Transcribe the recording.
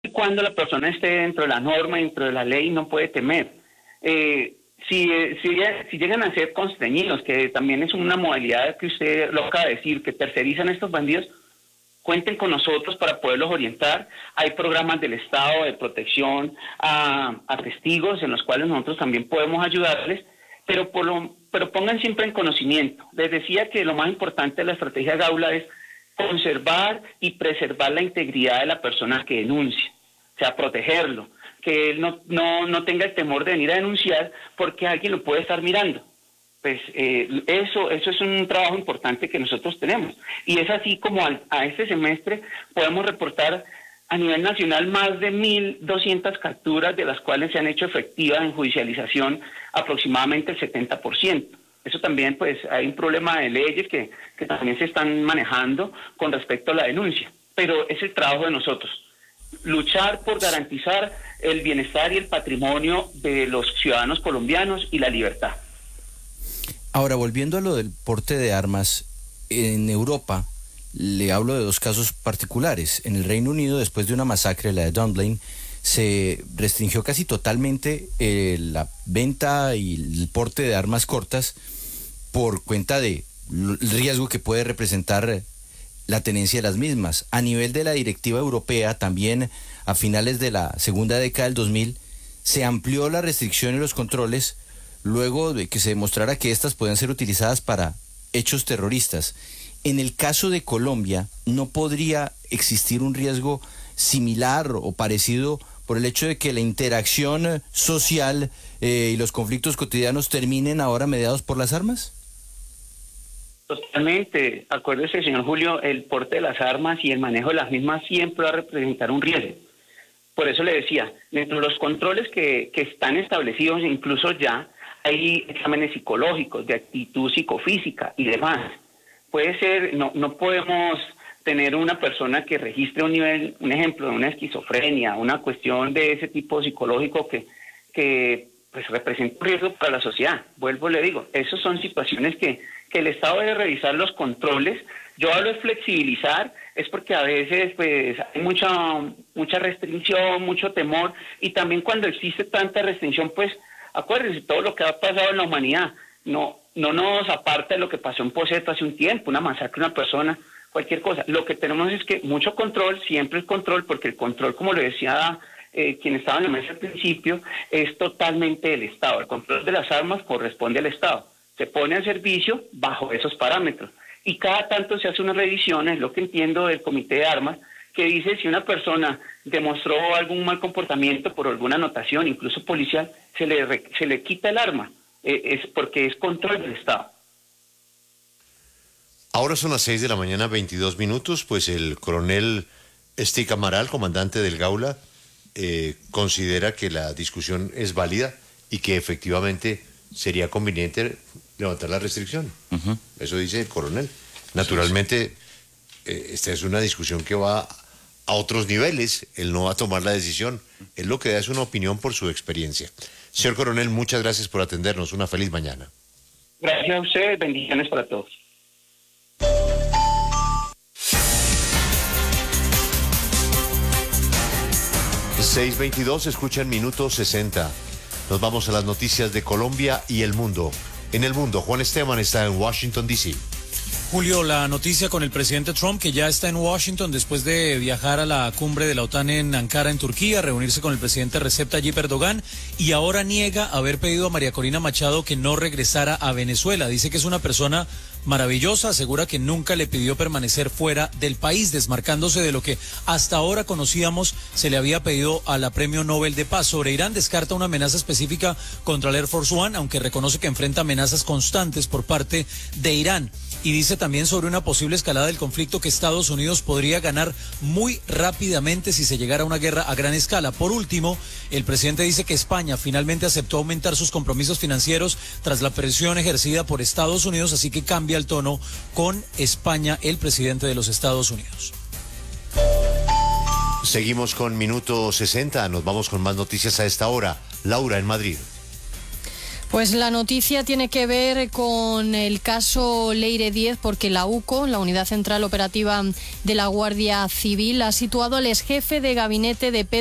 Cuando la persona esté dentro de la norma, dentro de la ley, no puede temer. Si llegan a ser constreñidos, que también es una modalidad que usted lo acaba de decir, que tercerizan a estos bandidos, cuenten con nosotros para poderlos orientar. Hay programas del Estado de protección a testigos en los cuales nosotros también podemos ayudarles, pero pongan siempre en conocimiento. Les decía que lo más importante de la estrategia Gaula es conservar y preservar la integridad de la persona que denuncia, o sea, protegerlo, que él no tenga el temor de venir a denunciar porque alguien lo puede estar mirando. Pues eso es un trabajo importante que nosotros tenemos. Y es así como a este semestre podemos reportar a nivel nacional más de 1.200 capturas, de las cuales se han hecho efectivas en judicialización aproximadamente el 70%. Eso también, pues, hay un problema de leyes que también se están manejando con respecto a la denuncia. Pero es el trabajo de nosotros, luchar por garantizar el bienestar y el patrimonio de los ciudadanos colombianos y la libertad. Ahora, volviendo a lo del porte de armas, en Europa le hablo de dos casos particulares. En el Reino Unido, después de una masacre, la de Dunblane, se restringió casi totalmente la venta y el porte de armas cortas por cuenta del riesgo que puede representar la tenencia de las mismas. A nivel de la directiva europea, también a finales de la segunda década del 2000, se amplió la restricción y los controles luego de que se demostrara que estas podían ser utilizadas para hechos terroristas. En el caso de Colombia, ¿no podría existir un riesgo similar o parecido por el hecho de que la interacción social y los conflictos cotidianos terminen ahora mediados por las armas? Totalmente. Acuérdese, señor Julio, el porte de las armas y el manejo de las mismas siempre va a representar un riesgo. Por eso le decía, dentro de los controles que están establecidos, incluso ya hay exámenes psicológicos, de actitud psicofísica y demás. Puede ser, no podemos tener una persona que registre un ejemplo de una esquizofrenia, una cuestión de ese tipo psicológico que pues representa un riesgo para la sociedad. Vuelvo, le digo, esas son situaciones que el Estado debe revisar los controles. Yo hablo de flexibilizar, es porque a veces pues hay mucha restricción, mucho temor, y también cuando existe tanta restricción, pues acuérdense, todo lo que ha pasado en la humanidad no nos aparta de lo que pasó en Poceto hace un tiempo, una masacre, una persona, cualquier cosa. Lo que tenemos es que mucho control, siempre el control, porque el control, como le decía quien estaba en la mesa al principio, es totalmente del Estado. El control de las armas corresponde al Estado. Se pone al servicio bajo esos parámetros. Y cada tanto se hace una revisión, es lo que entiendo del Comité de Armas, que dice si una persona demostró algún mal comportamiento por alguna anotación, incluso policial, se le quita el arma. Es porque es control del Estado. Ahora son las 6 de la mañana, 22 minutos, pues el coronel Stig Amaral, comandante del Gaula, considera que la discusión es válida y que efectivamente sería conveniente levantar la restricción. Eso dice el coronel. Naturalmente, esta es una discusión que va a otros niveles, él no va a tomar la decisión, él lo que da es una opinión por su experiencia. Señor coronel, muchas gracias por atendernos, una feliz mañana. Gracias a ustedes, bendiciones para todos. ...6:22, escuchan Minuto 60. Nos vamos a las noticias de Colombia y el mundo. En el mundo, Juan Esteban está en Washington, D.C. Julio, la noticia con el presidente Trump, que ya está en Washington después de viajar a la cumbre de la OTAN en Ankara, en Turquía, reunirse con el presidente Recep Tayyip Erdogan, y ahora niega haber pedido a María Corina Machado que no regresara a Venezuela. Dice que es una persona maravillosa, asegura que nunca le pidió permanecer fuera del país, desmarcándose de lo que hasta ahora conocíamos se le había pedido a la Premio Nobel de Paz. Sobre Irán, descarta una amenaza específica contra el Air Force One, aunque reconoce que enfrenta amenazas constantes por parte de Irán. Y dice también sobre una posible escalada del conflicto que Estados Unidos podría ganar muy rápidamente si se llegara a una guerra a gran escala. Por último, el presidente dice que España finalmente aceptó aumentar sus compromisos financieros tras la presión ejercida por Estados Unidos, así que cambia el tono con España el presidente de los Estados Unidos. Seguimos con Minuto 60, nos vamos con más noticias a esta hora. Laura, en Madrid. Pues la noticia tiene que ver con el caso Leire 10, porque la UCO, la Unidad Central Operativa de la Guardia Civil, ha situado al exjefe de gabinete de